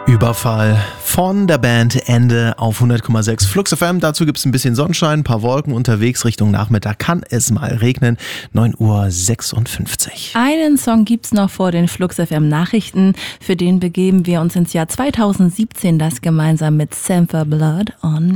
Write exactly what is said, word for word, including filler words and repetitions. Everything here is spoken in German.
Überfall von der Band Ende auf hundert Komma sechs Flux F M. Dazu gibt es ein bisschen Sonnenschein, ein paar Wolken unterwegs. Richtung Nachmittag kann es mal regnen. neun Uhr sechsundfünfzig. Einen Song gibt's noch vor den Flux F M Nachrichten. Für den begeben wir uns ins Jahr zweitausendsiebzehn, das gemeinsam mit Sam for Blood on